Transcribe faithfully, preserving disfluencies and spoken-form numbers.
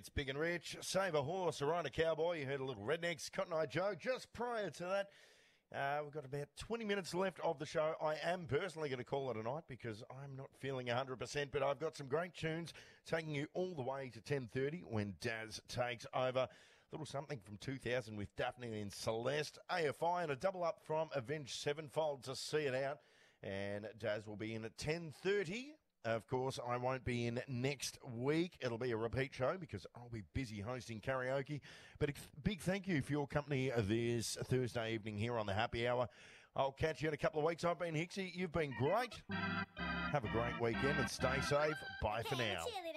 It's Big and Rich. Save a horse, or ride a cowboy. You heard a little Rednecks, Cotton Eye Joe. Just prior to that, uh, we've got about twenty minutes left of the show. I am personally going to call it a night because I'm not feeling one hundred percent, but I've got some great tunes taking you all the way to ten thirty when Daz takes over. A little something from two thousand with Daphne and Celeste, A F I, and a double up from Avenged Sevenfold to see it out. And Daz will be in at ten thirty. Of course, I won't be in next week. It'll be a repeat show because I'll be busy hosting karaoke. But a big thank you for your company this Thursday evening here on the Happy Hour. I'll catch you in a couple of weeks. I've been Hixie. You've been great. Have a great weekend and stay safe. Bye for now.